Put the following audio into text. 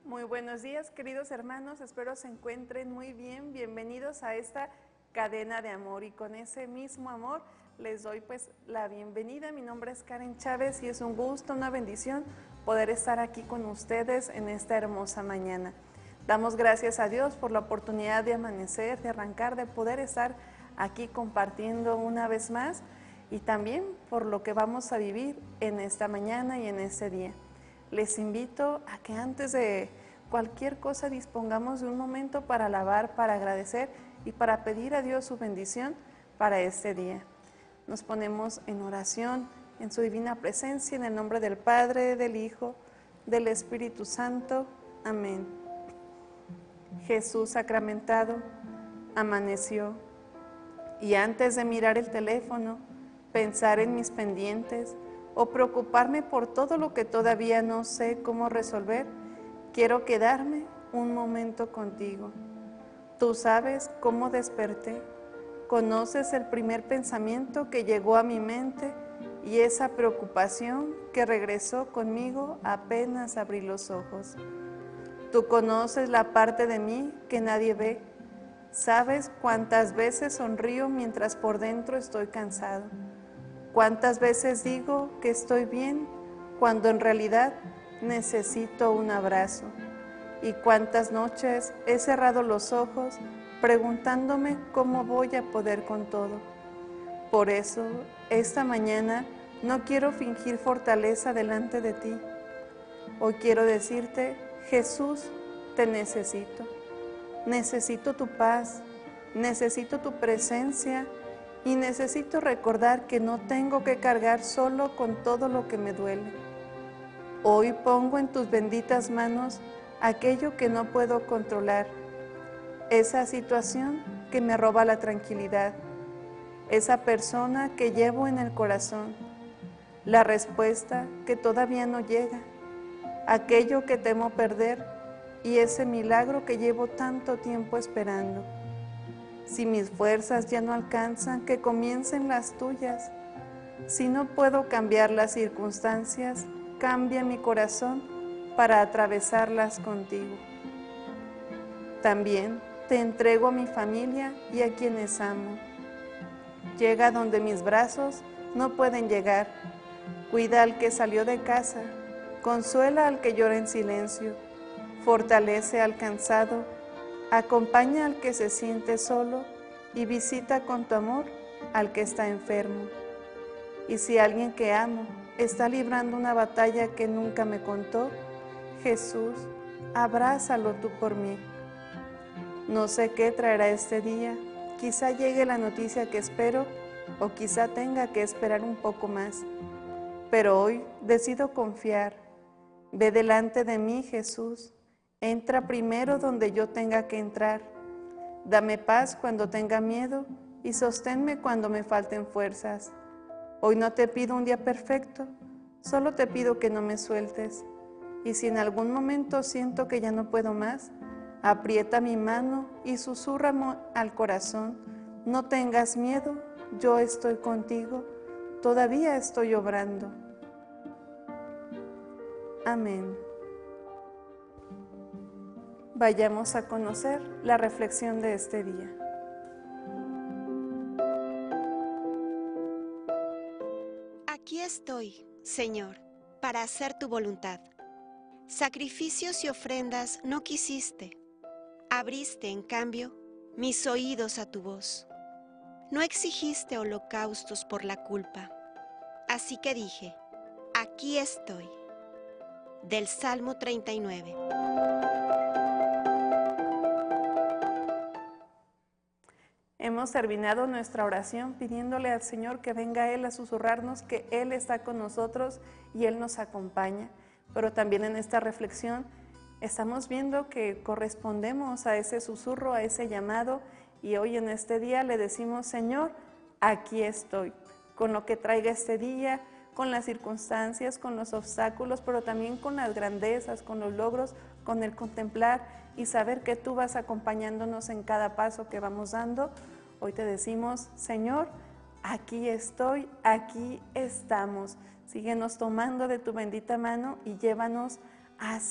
Muy buenos días, queridos hermanos, espero se encuentren muy bien. Bienvenidos a esta cadena de amor y con ese mismo amor les doy pues la bienvenida. Mi nombre es Karen Chávez y es un gusto, una bendición poder estar aquí con ustedes en esta hermosa mañana. Damos gracias a Dios por la oportunidad de amanecer, de arrancar, de poder estar aquí compartiendo una vez más y también por lo que vamos a vivir en esta mañana y en este día. Les invito a que antes de cualquier cosa dispongamos de un momento para alabar, para agradecer y para pedir a Dios su bendición para este día. Nos ponemos en oración, en su divina presencia, en el nombre del Padre, del Hijo, del Espíritu Santo. Amén. Jesús sacramentado amaneció y antes de mirar el teléfono, pensar en mis pendientes o preocuparme por todo lo que todavía no sé cómo resolver, quiero quedarme un momento contigo. Tú sabes cómo desperté, conoces el primer pensamiento que llegó a mi mente y esa preocupación que regresó conmigo apenas abrí los ojos. Tú conoces la parte de mí que nadie ve, sabes cuántas veces sonrío mientras por dentro estoy cansado. ¿Cuántas veces digo que estoy bien cuando en realidad necesito un abrazo? ¿Y cuántas noches he cerrado los ojos preguntándome cómo voy a poder con todo? Por eso, esta mañana no quiero fingir fortaleza delante de ti. Hoy quiero decirte, Jesús, te necesito. Necesito tu paz, necesito tu presencia y necesito recordar que no tengo que cargar solo con todo lo que me duele. Hoy pongo en tus benditas manos aquello que no puedo controlar, esa situación que me roba la tranquilidad, esa persona que llevo en el corazón, la respuesta que todavía no llega, aquello que temo perder y ese milagro que llevo tanto tiempo esperando. Si mis fuerzas ya no alcanzan, que comiencen las tuyas. Si no puedo cambiar las circunstancias, cambia mi corazón para atravesarlas contigo. También te entrego a mi familia y a quienes amo. Llega donde mis brazos no pueden llegar. Cuida al que salió de casa. Consuela al que llora en silencio. Fortalece al cansado. Acompaña al que se siente solo y visita con tu amor al que está enfermo. Y si alguien que amo está librando una batalla que nunca me contó, Jesús, abrázalo tú por mí. No sé qué traerá este día, quizá llegue la noticia que espero o quizá tenga que esperar un poco más. Pero hoy decido confiar. Ve delante de mí, Jesús. Entra primero donde yo tenga que entrar. Dame paz cuando tenga miedo y sosténme cuando me falten fuerzas. Hoy no te pido un día perfecto, solo te pido que no me sueltes. Y si en algún momento siento que ya no puedo más, aprieta mi mano y susúrrame al corazón. No tengas miedo, yo estoy contigo, todavía estoy obrando. Amén. Vayamos a conocer la reflexión de este día. Aquí estoy, Señor, para hacer tu voluntad. Sacrificios y ofrendas no quisiste. Abriste, en cambio, mis oídos a tu voz. No exigiste holocaustos por la culpa. Así que dije, aquí estoy. Del Salmo 39. Hemos terminado nuestra oración pidiéndole al Señor que venga Él a susurrarnos que Él está con nosotros y Él nos acompaña. Pero también en esta reflexión estamos viendo que correspondemos a ese susurro, a ese llamado, y hoy en este día le decimos, Señor, aquí estoy, con lo que traiga este día, con las circunstancias, con los obstáculos, pero también con las grandezas, con los logros, con el contemplar y saber que tú vas acompañándonos en cada paso que vamos dando. Hoy te decimos, Señor, aquí estoy, aquí estamos. Síguenos tomando de tu bendita mano y llévanos a